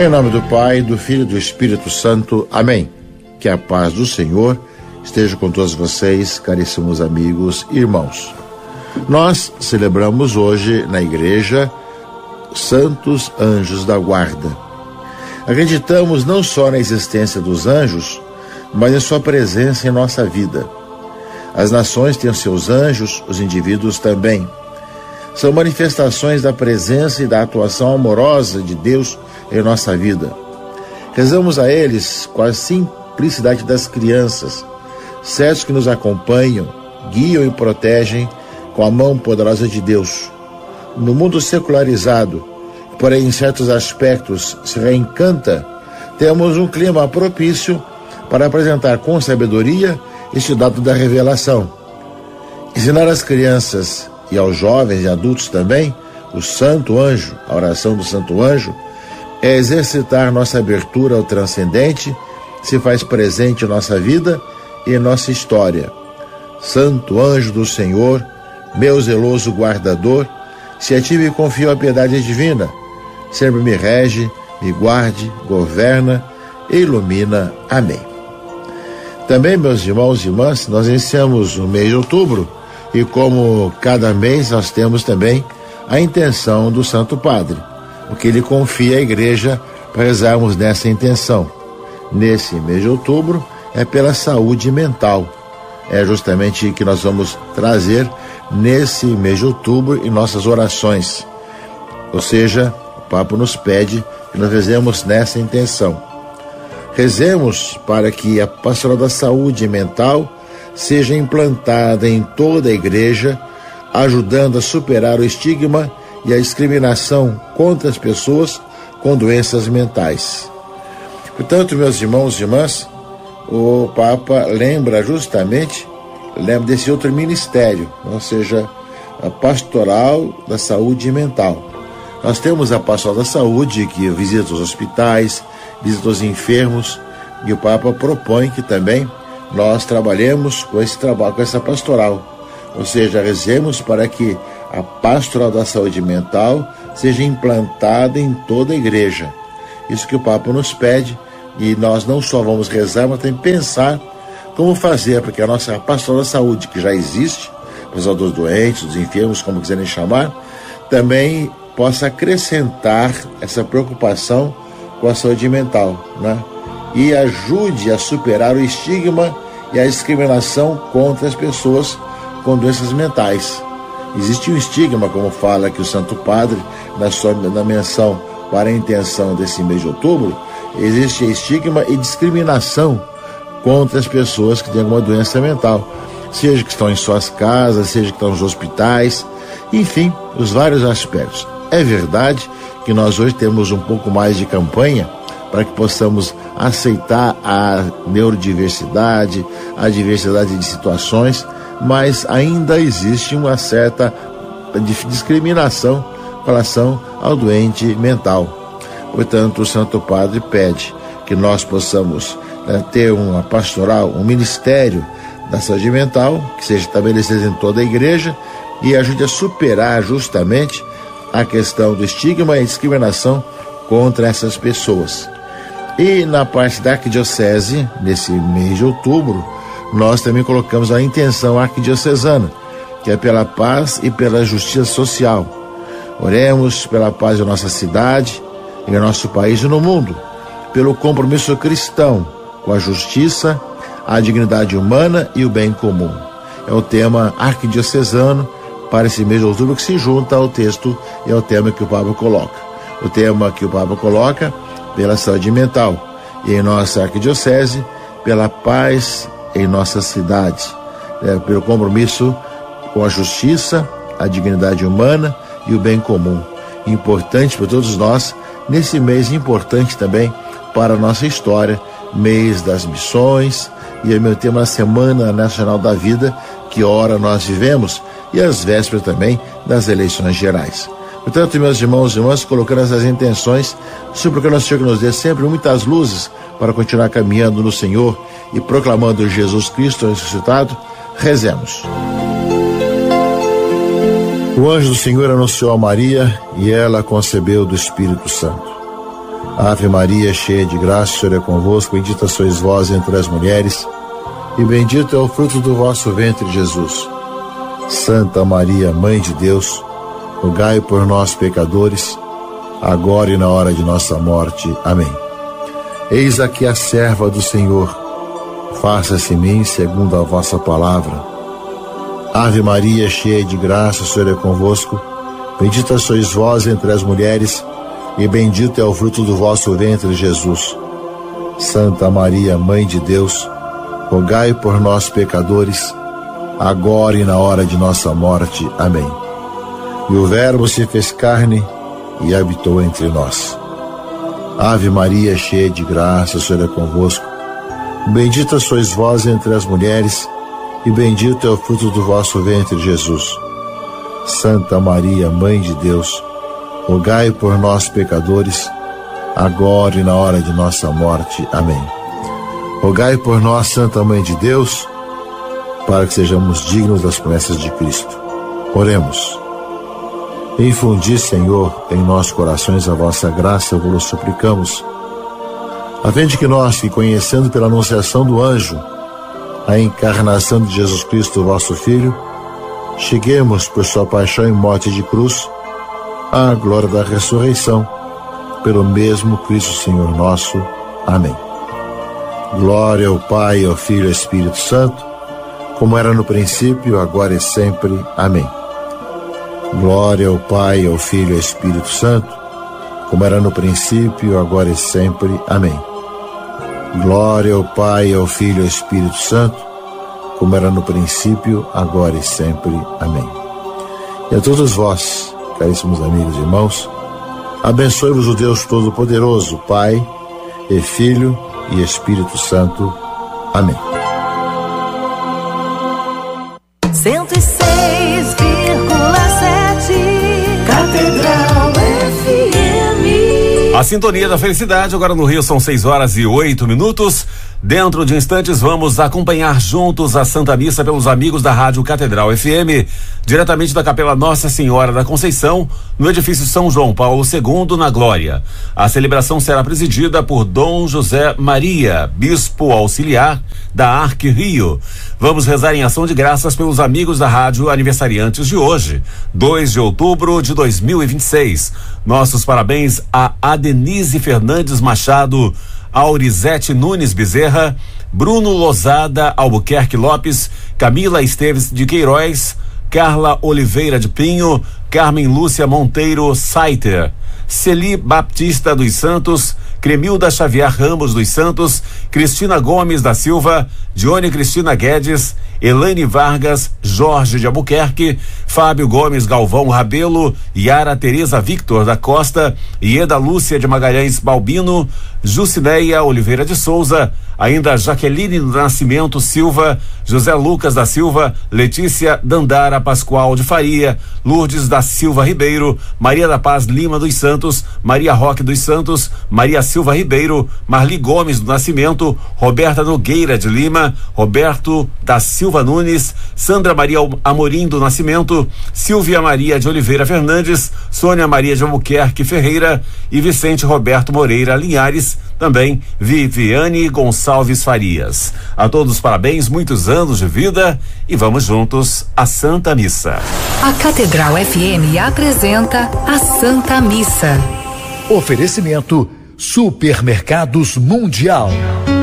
Em nome do Pai, do Filho e do Espírito Santo. Amém. Que a paz do Senhor esteja com todos vocês, caríssimos amigos e irmãos. Nós celebramos hoje na igreja Santos Anjos da Guarda. Acreditamos não só na existência dos anjos, mas em sua presença em nossa vida. As nações têm seus anjos, os indivíduos também. São manifestações da presença e da atuação amorosa de Deus em nossa vida. Rezamos a eles com a simplicidade das crianças, certos que nos acompanham, guiam e protegem com a mão poderosa de Deus. No mundo secularizado, porém em certos aspectos se reencanta, temos um clima propício para apresentar com sabedoria este dado da revelação. Ensinar às crianças e aos jovens e adultos também o Santo Anjo, a oração do Santo Anjo, é exercitar nossa abertura ao transcendente, se faz presente em nossa vida e em nossa história. Santo Anjo do Senhor, meu zeloso guardador, se a ti me confio a piedade divina, sempre me rege, me guarde, governa e ilumina. Amém. Também, meus irmãos e irmãs, nós iniciamos o mês de outubro e, como cada mês, nós temos também a intenção do Santo Padre, o que ele confia à igreja para rezarmos nessa intenção. Nesse mês de outubro é pela saúde mental. É justamente o que nós vamos trazer nesse mês de outubro em nossas orações. Ou seja, o Papa nos pede que nós rezemos nessa intenção. Rezemos para que a pastoral da saúde mental seja implantada em toda a igreja, ajudando a superar o estigma e a discriminação contra as pessoas com doenças mentais. Portanto, meus irmãos e irmãs, o Papa lembra desse outro ministério, ou seja, a pastoral da saúde mental. Nós temos a pastoral da saúde, que visita os hospitais, visita os enfermos, e o Papa propõe que também nós trabalhemos com essa pastoral. Ou seja, rezemos para que a pastoral da saúde mental seja implantada em toda a igreja. Isso que o Papa nos pede, e nós não só vamos rezar, mas também pensar como fazer para que a nossa pastoral da saúde, que já existe, pastoral dos doentes, dos enfermos, como quiserem chamar, também possa acrescentar essa preocupação com a saúde mental, né? E ajude a superar o estigma e a discriminação contra as pessoas com doenças mentais. Existe um estigma, como fala aqui o Santo Padre, na menção para a intenção desse mês de outubro, existe estigma e discriminação contra as pessoas que têm alguma doença mental, seja que estão em suas casas, seja que estão nos hospitais, enfim, os vários aspectos. É verdade que nós hoje temos um pouco mais de campanha para que possamos aceitar a neurodiversidade, a diversidade de situações, mas ainda existe uma certa discriminação em relação ao doente mental. Portanto, o Santo Padre pede que nós possamos ter uma pastoral, um ministério da saúde mental, que seja estabelecido em toda a igreja e ajude a superar justamente a questão do estigma e discriminação contra essas pessoas. E na parte da arquidiocese, nesse mês de outubro, nós também colocamos a intenção arquidiocesana, que é pela paz e pela justiça social. Oremos pela paz da nossa cidade, em nosso país e no mundo, pelo compromisso cristão com a justiça, a dignidade humana e o bem comum. É o tema arquidiocesano para esse mês de outubro, que se junta ao texto e ao tema que o Papa coloca. O tema que o Papa coloca pela saúde mental e em nossa arquidiocese, pela paz em nossa cidade, pelo compromisso com a justiça, a dignidade humana e o bem comum. Importante para todos nós, nesse mês importante também para a nossa história, mês das missões, e ao mesmo tempo a Semana Nacional da Vida, que ora nós vivemos, e as vésperas também das eleições gerais. Portanto, meus irmãos e irmãs, colocando essas intenções, suplicando ao Senhor que nos dê sempre muitas luzes para continuar caminhando no Senhor e proclamando Jesus Cristo ressuscitado, rezemos. O anjo do Senhor anunciou a Maria e ela concebeu do Espírito Santo. Ave Maria, cheia de graça, o Senhor é convosco, bendita sois vós entre as mulheres, e bendito é o fruto do vosso ventre, Jesus. Santa Maria, Mãe de Deus, rogai por nós, pecadores, agora e na hora de nossa morte. Amém. Eis aqui a serva do Senhor, faça-se em mim segundo a vossa palavra. Ave Maria, cheia de graça, o Senhor é convosco, bendita sois vós entre as mulheres, e bendito é o fruto do vosso ventre, Jesus. Santa Maria, Mãe de Deus, rogai por nós, pecadores, agora e na hora de nossa morte. Amém. E o Verbo se fez carne e habitou entre nós. Ave Maria, cheia de graça, o Senhor é convosco, bendita sois vós entre as mulheres, e bendito é o fruto do vosso ventre, Jesus. Santa Maria, Mãe de Deus, rogai por nós, pecadores, agora e na hora de nossa morte. Amém. Rogai por nós, Santa Mãe de Deus, para que sejamos dignos das promessas de Cristo. Oremos. Infundi, Senhor, em nossos corações a vossa graça, vos suplicamos, a fim de que nós, que conhecendo pela anunciação do anjo a encarnação de Jesus Cristo, vosso Filho, cheguemos por sua paixão e morte de cruz à glória da ressurreição, pelo mesmo Cristo Senhor nosso. Amém. Glória ao Pai, ao Filho e ao Espírito Santo, como era no princípio, agora e sempre. Amém. Glória ao Pai, ao Filho e ao Espírito Santo, como era no princípio, agora e sempre. Amém. Glória ao Pai, ao Filho e ao Espírito Santo, como era no princípio, agora e sempre. Amém. E a todos vós, caríssimos amigos e irmãos, abençoe-vos o Deus Todo-Poderoso, Pai e Filho e Espírito Santo. Amém. 106,7 Catedral FM. A sintonia da felicidade, agora no Rio são 6h08. Dentro de instantes vamos acompanhar juntos a Santa Missa pelos amigos da Rádio Catedral FM, diretamente da Capela Nossa Senhora da Conceição, no edifício São João Paulo II, na Glória. A celebração será presidida por Dom José Maria, bispo auxiliar da Arque Rio. Vamos rezar em ação de graças pelos amigos da rádio aniversariantes de hoje, 2 de outubro de 2026. Nossos parabéns a Adenise Fernandes Machado, Aurizete Nunes Bezerra, Bruno Lozada Albuquerque Lopes, Camila Esteves de Queiroz, Carla Oliveira de Pinho, Carmen Lúcia Monteiro Saiter, Celi Baptista dos Santos, Cremilda Xavier Ramos dos Santos, Cristina Gomes da Silva, Dione Cristina Guedes, Elaine Vargas, Jorge de Albuquerque, Fábio Gomes Galvão Rabelo, Yara Tereza Victor da Costa, Ieda Lúcia de Magalhães Balbino, Jucineia Oliveira de Souza, ainda Jaqueline do Nascimento Silva, José Lucas da Silva, Letícia Dandara Pascoal de Faria, Lourdes da Silva Ribeiro, Maria da Paz Lima dos Santos, Maria Roque dos Santos, Maria Silva Ribeiro, Marli Gomes do Nascimento, Roberta Nogueira de Lima, Roberto da Silva Nunes, Sandra Maria Amorim do Nascimento, Silvia Maria de Oliveira Fernandes, Sônia Maria de Albuquerque Ferreira e Vicente Roberto Moreira Linhares, também Viviane Gonçalves Farias. A todos parabéns, muitos anos de vida e vamos juntos à Santa Missa. A Catedral FM apresenta a Santa Missa. Oferecimento Supermercados Mundial.